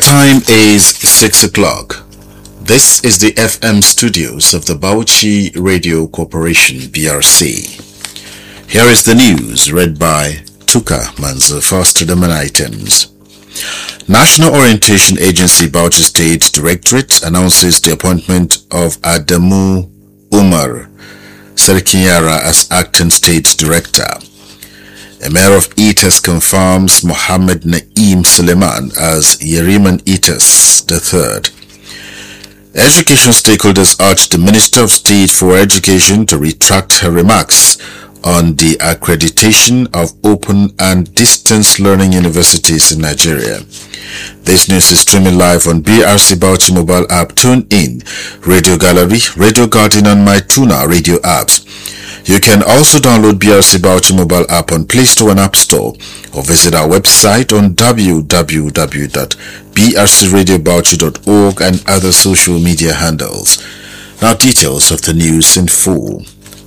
Time is 6 o'clock. This is the FM studios of the Bauchi Radio Corporation, BRC. Here is the news read by Tuka Manzo. First to the main items. National Orientation Agency Bauchi State Directorate announces the appointment of Adamu Umar Serkinyara as Acting State Director. Emir of ITES confirms Mohammed Naeem Suleiman as Yeriman ITES III. Education stakeholders urged the Minister of State for Education to retract her remarks on the accreditation of open and distance learning universities in Nigeria. This news is streaming live on BRC Bauchi mobile app. Tune in, Radio Gallery, Radio Garden and MyTuna radio apps. You can also download BRC Bauchi mobile app on Play Store and App Store or visit our website on www.brcradiobauchi.org and other social media handles. Now details of the news in full.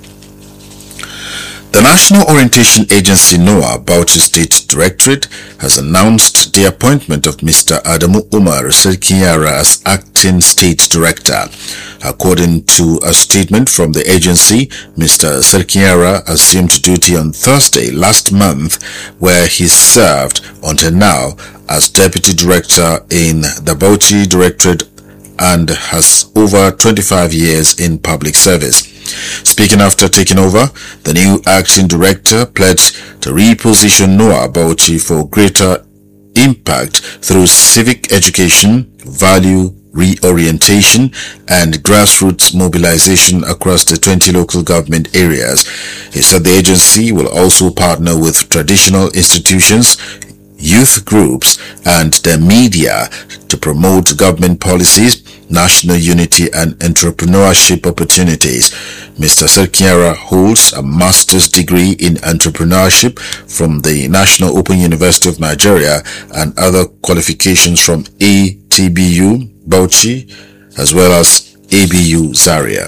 The National Orientation Agency NOA Bauchi State Directorate has announced the appointment of Mr. Adamu Umar Serkinyara as Acting State Director. According to a statement from the agency, Mr. Serkinyara assumed duty on Thursday last month, where he served until now as Deputy Director in the Bauchi Directorate and has over 25 years in public service. Speaking after taking over, the new acting director pledged to reposition NOA Bauchi for greater impact through civic education, value reorientation, and grassroots mobilization across the 20 local government areas. He said the agency will also partner with traditional institutions, youth groups, and the media to promote government policies, national unity, and entrepreneurship opportunities. Mr. Serkinyara holds a master's degree in entrepreneurship from the National Open University of Nigeria and other qualifications from ATBU Bauchi as well as ABU Zaria.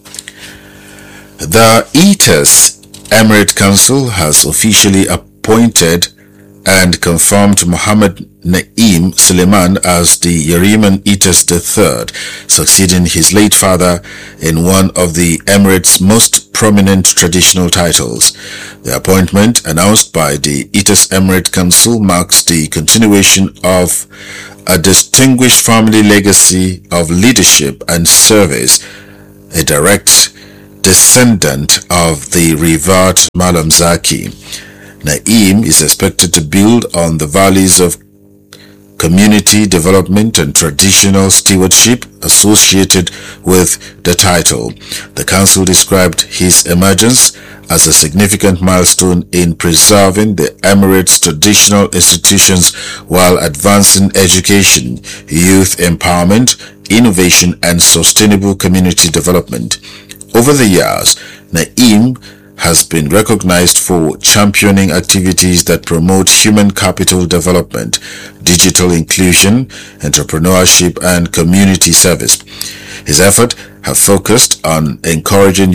The ITES Emirate Council has officially appointed and confirmed Mohammed Naeem Suleiman as the Yeriman ITES III, succeeding his late father in one of the Emirates' most prominent traditional titles. The appointment, announced by the ITES Emirate Council, marks the continuation of a distinguished family legacy of leadership and service, a direct descendant of the revered Malam Zaki. Naeem is expected to build on the values of community development and traditional stewardship associated with the title. The council described his emergence as a significant milestone in preserving the Emirates' traditional institutions while advancing education, youth empowerment, innovation, and sustainable community development. Over the years, Naeem has been recognized for championing activities that promote human capital development, digital inclusion, entrepreneurship, and community service. His efforts have focused on encouraging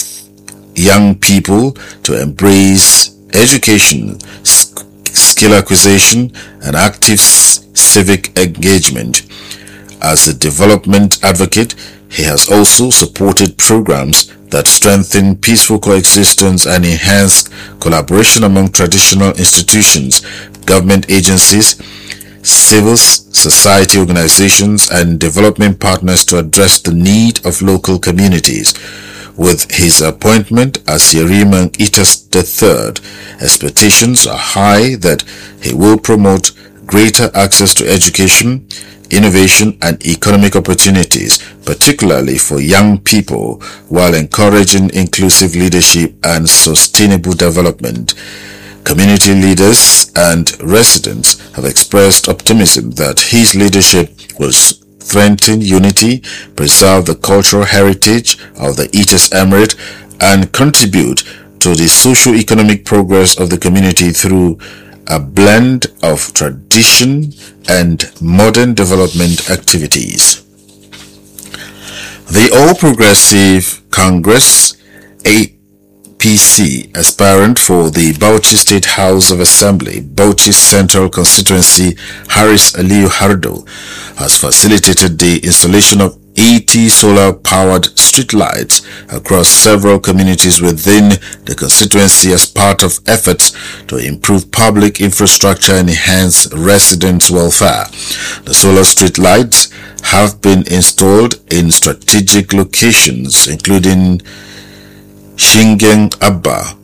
young people to embrace education, skill acquisition, and active civic engagement. As a development advocate, he has also supported programs that strengthen peaceful coexistence and enhance collaboration among traditional institutions, government agencies, civil society organizations, and development partners to address the need of local communities. With his appointment as Yeriman ITES III, expectations are high that he will promote greater access to education, innovation, and economic opportunities, particularly for young people, while encouraging inclusive leadership and sustainable development. Community leaders and residents have expressed optimism that his leadership will strengthen unity, preserve the cultural heritage of the ITES Emirate, and contribute to the socio-economic progress of the community through a blend of tradition and modern development activities. The All Progressive Congress APC aspirant for the Bauchi State House of Assembly, Bauchi Central Constituency, Haris Aliyu Hardo, has facilitated the installation of 80 solar-powered streetlights across several communities within the constituency as part of efforts to improve public infrastructure and enhance residents' welfare. The solar streetlights have been installed in strategic locations including Shingen Abba,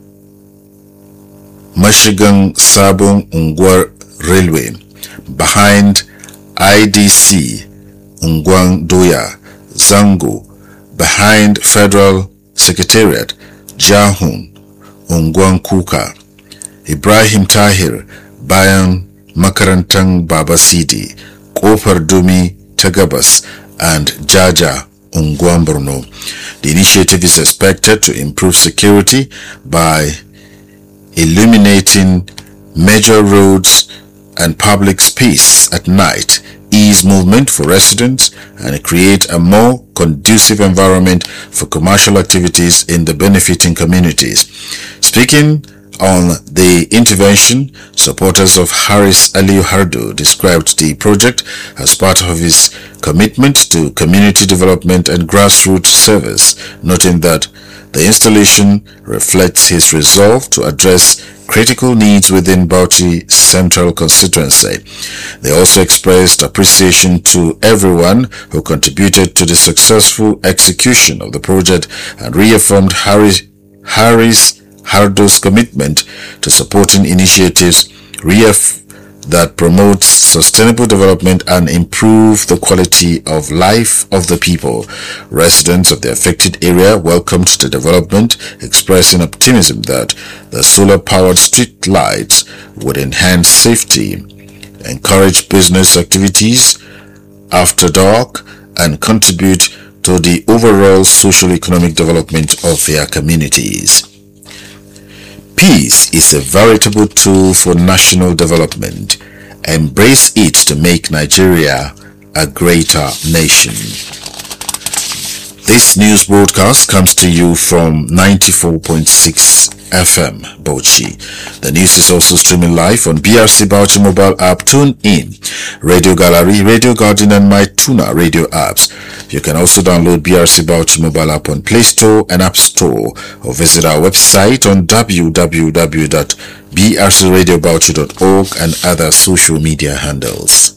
Mashigan Sabon Ungwar Railway, behind IDC Ungwang Doya, Zango, behind Federal Secretariat, Jahun, Ungwang Kuka, Ibrahim Tahir, bayan Makarantang Baba Sidi, Kofar Dumi Tagabas, and Jaja Ungwang Borno. The initiative is expected to improve security by illuminating major roads and public space at night, ease movement for residents, and create a more conducive environment for commercial activities in the benefiting communities. Speaking on the intervention, supporters of Haris Aliyu Hardo described the project as part of his commitment to community development and grassroots service, noting that the installation reflects his resolve to address critical needs within Bauchi Central Constituency. They also expressed appreciation to everyone who contributed to the successful execution of the project and reaffirmed Haris Hardo's commitment to supporting initiatives that promote sustainable development and improve the quality of life of the people. Residents of the affected area welcomed the development, expressing optimism that the solar-powered street lights would enhance safety, encourage business activities after dark, and contribute to the overall socio-economic development of their communities. Peace is a veritable tool for national development. Embrace it to make Nigeria a greater nation. This news broadcast comes to you from 94.6 FM Bauchi. The news is also streaming live on BRC Bauchi mobile app, TuneIn, Radio Gallery, Radio Garden, and MyTuna radio apps. You can also download BRC Bauchi mobile app on Play Store and App Store, or visit our website on www.brcradiobauchi.org and other social media handles.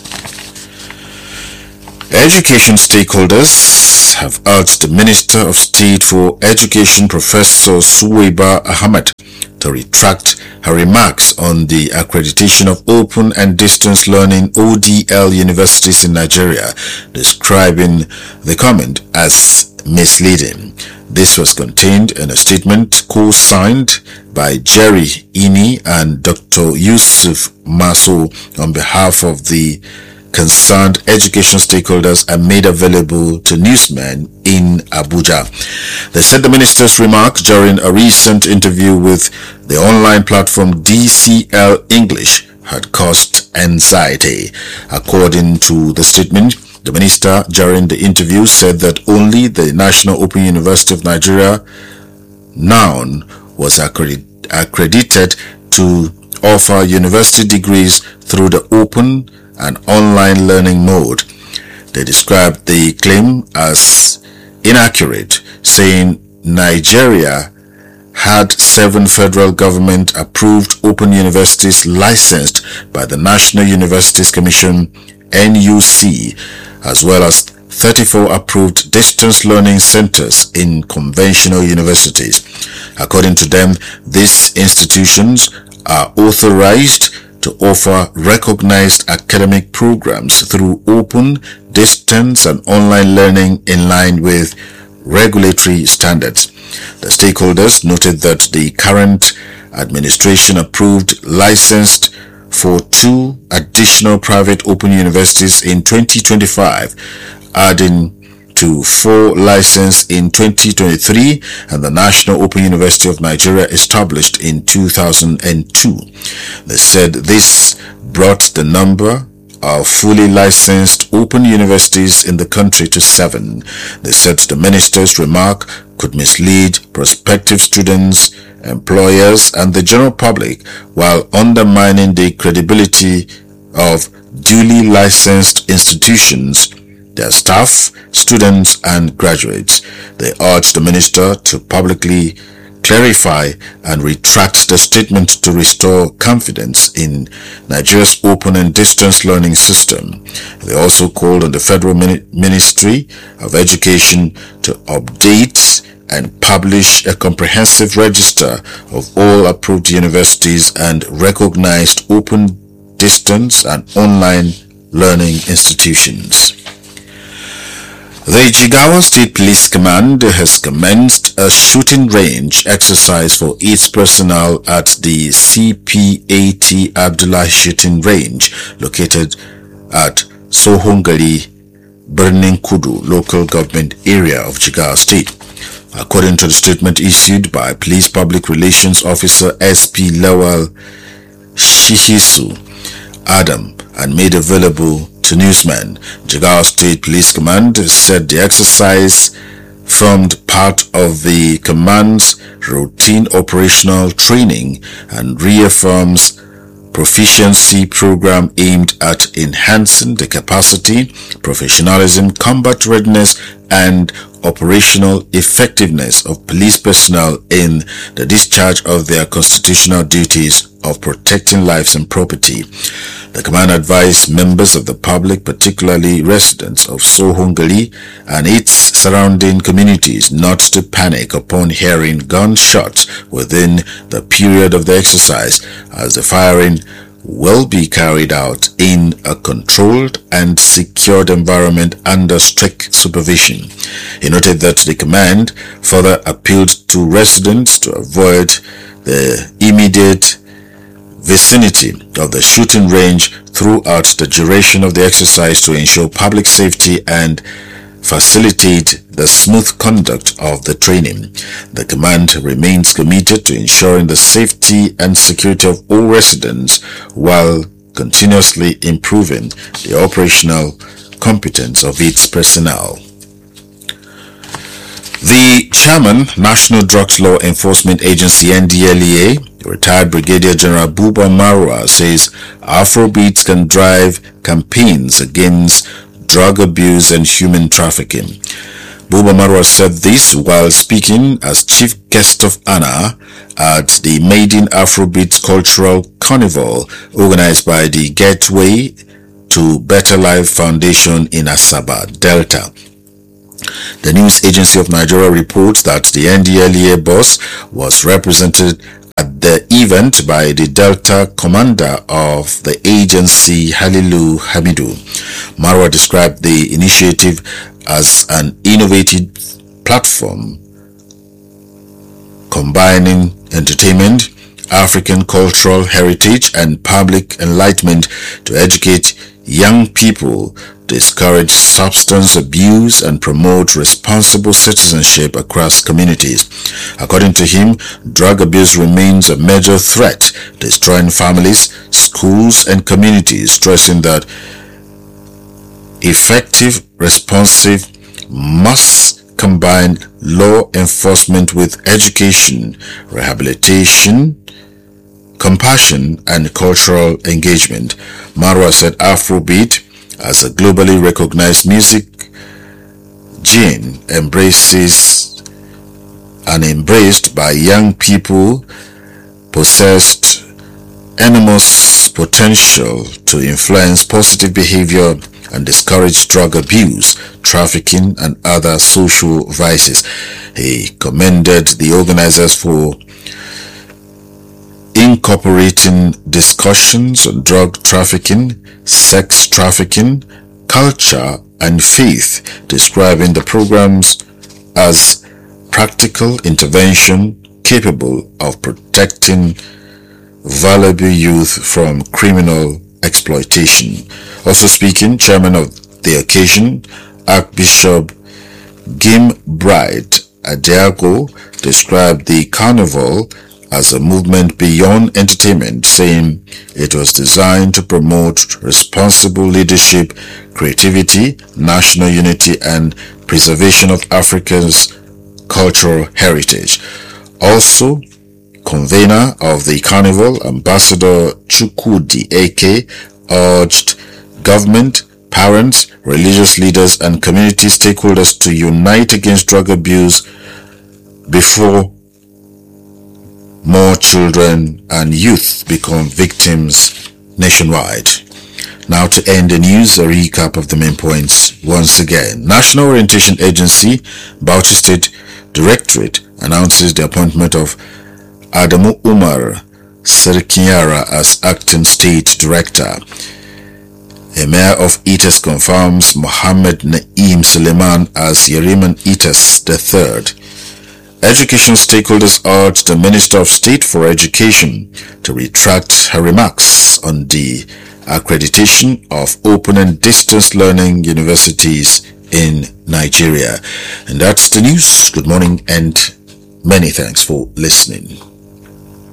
Education stakeholders have urged the Minister of State for Education, Professor Suwaiba Ahmed, to retract her remarks on the accreditation of open and distance learning ODL universities in Nigeria, describing the comment as misleading. This was contained in a statement co-signed by Jerry Ini and Dr. Yusuf Maso on behalf of the concerned education stakeholders and made available to newsmen in Abuja. They said the minister's remarks during a recent interview with the online platform DCL English had caused anxiety. According to the statement, the minister during the interview said that only the National Open University of Nigeria, NOUN, was accredited to offer university degrees through the open and online learning mode. They described the claim as inaccurate, saying Nigeria had 7 federal government approved open universities licensed by the National Universities Commission NUC, as well as 34 approved distance learning centers in conventional universities. According to them, these institutions are authorized to offer recognized academic programs through open, distance, and online learning in line with regulatory standards. The stakeholders noted that the current administration approved licensed for 2 additional private open universities in 2025, adding to 4 licensed in 2023, and the National Open University of Nigeria established in 2002. They said this brought the number of fully licensed open universities in the country to 7. They said the minister's remark could mislead prospective students, employers, and the general public while undermining the credibility of duly licensed institutions, their staff, students, and graduates. They urged the minister to publicly clarify and retract the statement to restore confidence in Nigeria's open and distance learning system. They also called on the Federal Ministry of Education to update and publish a comprehensive register of all approved universities and recognized open, distance, and online learning institutions. The Jigawa State Police Command has commenced a shooting range exercise for its personnel at the CPAT Abdullah Shooting Range located at Sohongari, Birnin Kudu local government area of Jigawa State. According to the statement issued by Police Public Relations Officer SP Lawal Shihisu Adam and made available to newsmen, Jigawa State Police Command said the exercise formed part of the command's routine operational training and reaffirms proficiency program aimed at enhancing the capacity, professionalism, combat readiness, and operational effectiveness of police personnel in the discharge of their constitutional duties of protecting lives and property. The command advised members of the public, particularly residents of Sohongari and its surrounding communities, not to panic upon hearing gunshots within the period of the exercise, as the firing will be carried out in a controlled and secured environment under strict supervision. He noted that the command further appealed to residents to avoid the immediate vicinity of the shooting range throughout the duration of the exercise to ensure public safety and facilitate the smooth conduct of the training. The command remains committed to ensuring the safety and security of all residents while continuously improving the operational competence of its personnel. The chairman, National Drugs Law Enforcement Agency NDLEA, retired Brigadier General Buba Marwa, says Afrobeats can drive campaigns against drug abuse and human trafficking. Buba Marwa said this while speaking as chief guest of honor at the Maiden Afrobeats Cultural Carnival organized by the Gateway to Better Life Foundation in Asaba, Delta. The news agency of Nigeria reports that the NDLEA boss was represented at the event by the Delta commander of the agency, Halilu Hamidu. Marwa described the initiative as an innovative platform combining entertainment, African cultural heritage, and public enlightenment to educate young people, discourage substance abuse, and promote responsible citizenship across communities. According to him, drug abuse remains a major threat, destroying families, schools, and communities, stressing that effective responsive must combine law enforcement with education, rehabilitation, compassion, and cultural engagement. Marwa said Afrobeat, as a globally recognized music genre, embraced by young people, possessed enormous potential to influence positive behavior and discourage drug abuse, trafficking, and other social vices. He commended the organizers for incorporating discussions on drug trafficking, sex trafficking, culture, and faith, describing the programs as practical intervention capable of protecting vulnerable youth from criminal exploitation. Also speaking, chairman of the occasion, Archbishop Gim Bright Adiago, described the carnival as a movement beyond entertainment, saying it was designed to promote responsible leadership, creativity, national unity, and preservation of Africa's cultural heritage. Also, convener of the carnival, Ambassador Chukwudi Eke, urged government, parents, religious leaders, and community stakeholders to unite against drug abuse before more children and youth become victims nationwide. Now, to end the news, a recap of the main points once again. National Orientation Agency, Bauchi State Directorate announces the appointment of Adamu Umar Serkinyara as Acting State Director. Emir of ITES confirms Mohammed Naim Suleiman as Yariman ITES III. Education stakeholders urge the Minister of State for Education to retract her remarks on the accreditation of open and distance learning universities in Nigeria. And that's the news. Good morning and many thanks for listening.